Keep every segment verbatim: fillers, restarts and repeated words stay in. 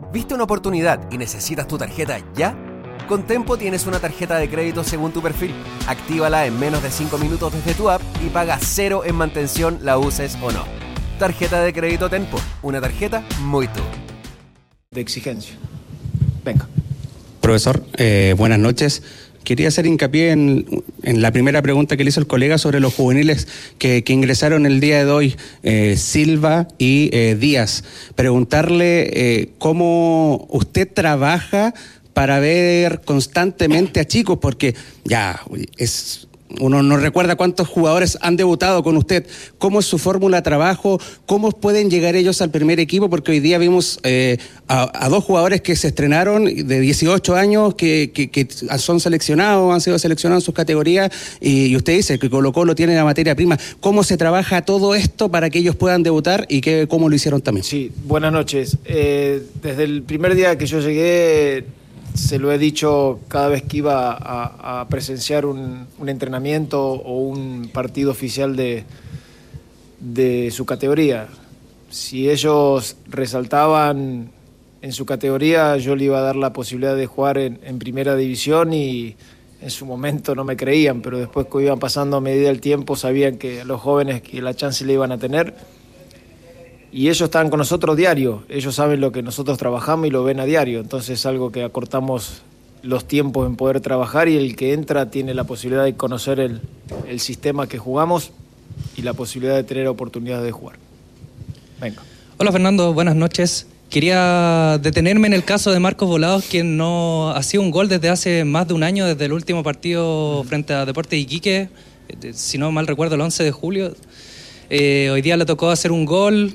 ¿Viste una oportunidad y necesitas tu tarjeta ya? Con Tempo tienes una tarjeta de crédito según tu perfil. Actívala en menos de cinco minutos desde tu app y paga cero en mantención, la uses o no. Tarjeta de crédito Tempo, una tarjeta muy tú. De exigencia. Venga. Profesor, eh, buenas noches. Quería hacer hincapié en, en la primera pregunta que le hizo el colega sobre los juveniles que, que ingresaron el día de hoy, eh, Silva y eh, Díaz. Preguntarle eh, cómo usted trabaja para ver constantemente a chicos, porque ya es... Uno no recuerda cuántos jugadores han debutado con usted. ¿Cómo es su fórmula de trabajo? ¿Cómo pueden llegar ellos al primer equipo? Porque hoy día vimos eh, a, a dos jugadores que se estrenaron de dieciocho años, que, que, que son seleccionados, han sido seleccionados en sus categorías, y, y usted dice que Colo Colo tiene la materia prima. ¿Cómo se trabaja todo esto para que ellos puedan debutar y que, cómo lo hicieron también? Sí, buenas noches. Eh, desde el primer día que yo llegué, se lo he dicho cada vez que iba a, a presenciar un, un entrenamiento o un partido oficial de, de su categoría. Si ellos resaltaban en su categoría, yo le iba a dar la posibilidad de jugar en, en primera división, y en su momento no me creían, pero después que iban pasando a medida del tiempo sabían que los jóvenes que la chance le iban a tener. Y ellos están con nosotros diario, ellos saben lo que nosotros trabajamos y lo ven a diario, entonces es algo que acortamos los tiempos en poder trabajar, y el que entra tiene la posibilidad de conocer el, el sistema que jugamos y la posibilidad de tener oportunidades de jugar. Venga. Hola Fernando, buenas noches. Quería detenerme en el caso de Marcos Volados, quien no hacía un gol desde hace más de un año, desde el último partido frente a Deportes Iquique, si no mal recuerdo el once de julio. Eh, hoy día le tocó hacer un gol,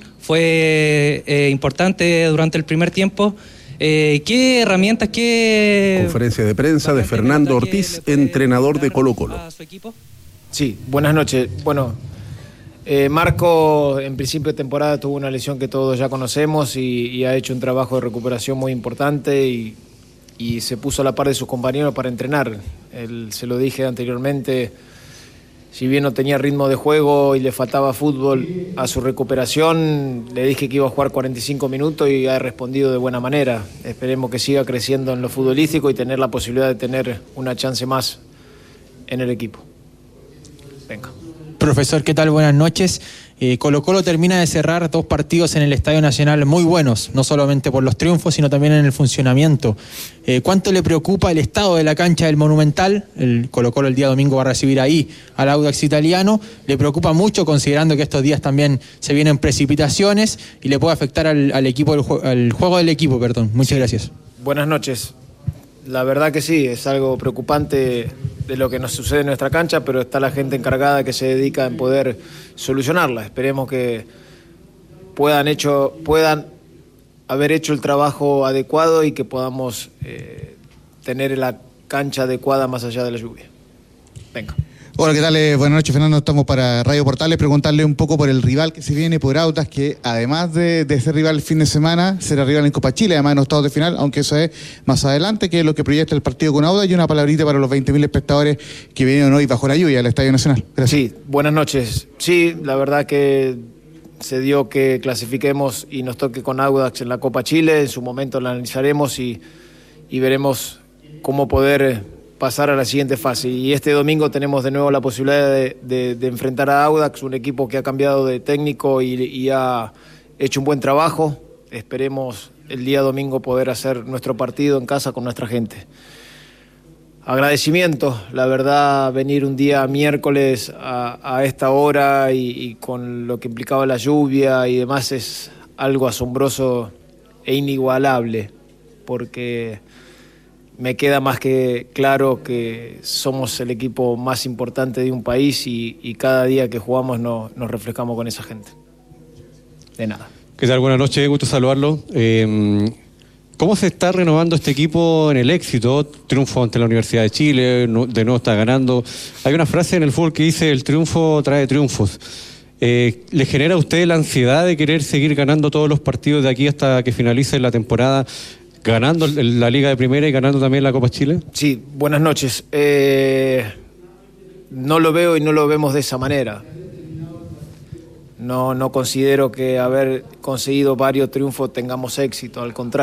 fue eh, importante durante el primer tiempo. Eh, ¿Qué herramientas, qué... Conferencia de prensa de Fernando Ortiz, entrenador de Colo Colo. Sí, buenas noches. Bueno, eh, Marco en principio de temporada tuvo una lesión que todos ya conocemos y, y ha hecho un trabajo de recuperación muy importante, y, y se puso a la par de sus compañeros para entrenar. Él, se lo dije anteriormente, si bien no tenía ritmo de juego y le faltaba fútbol a su recuperación, le dije que iba a jugar cuarenta y cinco minutos y ha respondido de buena manera. Esperemos que siga creciendo en lo futbolístico y tener la posibilidad de tener una chance más en el equipo. Venga. Profesor, ¿qué tal? Buenas noches. Eh, Colo Colo termina de cerrar dos partidos en el Estadio Nacional muy buenos, no solamente por los triunfos, sino también en el funcionamiento. Eh, ¿Cuánto le preocupa el estado de la cancha del Monumental? El Colo Colo el día domingo va a recibir ahí al Audax Italiano. ¿Le preocupa mucho, considerando que estos días también se vienen precipitaciones y le puede afectar al, al equipo, al, al juego del equipo? Perdón. Muchas gracias. Buenas noches. La verdad que sí, es algo preocupante de lo que nos sucede en nuestra cancha, pero está la gente encargada que se dedica en poder solucionarla. Esperemos que puedan, hecho, puedan haber hecho el trabajo adecuado y que podamos eh, tener la cancha adecuada más allá de la lluvia. Venga. Hola, ¿qué tal? Eh, buenas noches, Fernando. Estamos para Radio Portales. Preguntarle un poco por el rival que se viene, por Audax, que además de, de ser rival el fin de semana, será rival en Copa Chile, además en octavos de final, aunque eso es más adelante, que es lo que proyecta el partido con Audax. Y una palabrita para los veinte mil espectadores que vinieron hoy bajo la lluvia al Estadio Nacional. Gracias. Sí, buenas noches. Sí, la verdad que se dio que clasifiquemos y nos toque con Audax en la Copa Chile. En su momento la analizaremos y, y veremos cómo poder pasar a la siguiente fase. Y este domingo tenemos de nuevo la posibilidad de, de, de enfrentar a Audax, un equipo que ha cambiado de técnico y, y ha hecho un buen trabajo. Esperemos el día domingo poder hacer nuestro partido en casa con nuestra gente. Agradecimiento, la verdad, venir un día miércoles a, a esta hora y, y con lo que implicaba la lluvia y demás es algo asombroso e inigualable, porque me queda más que claro que somos el equipo más importante de un país y, y cada día que jugamos no, nos reflejamos con esa gente. De nada. ¿Qué tal? Buenas noches, gusto saludarlo. Eh, ¿Cómo se está renovando este equipo en el éxito? Triunfo ante la Universidad de Chile, de nuevo está ganando. Hay una frase en el fútbol que dice: el triunfo trae triunfos. Eh, ¿Le genera a usted la ansiedad de querer seguir ganando todos los partidos de aquí hasta que finalice la temporada, ganando la Liga de Primera y ganando también la Copa Chile? Sí, buenas noches. Eh, no lo veo y no lo vemos de esa manera. No, no considero que haber conseguido varios triunfos tengamos éxito, al contrario.